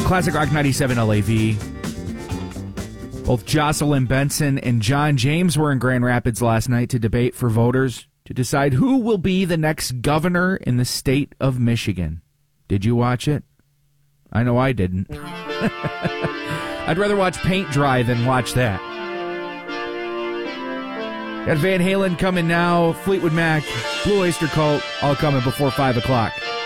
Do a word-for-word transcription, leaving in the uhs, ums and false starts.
Classic Rock ninety-seven L A V. Both Jocelyn Benson and John James were in Grand Rapids last night to debate for voters to decide who will be the next governor in the state of Michigan. Did you watch it? I know I didn't. I'd rather watch paint dry than watch that. Got Van Halen coming now, Fleetwood Mac, Blue Oyster Cult, all coming before five o'clock.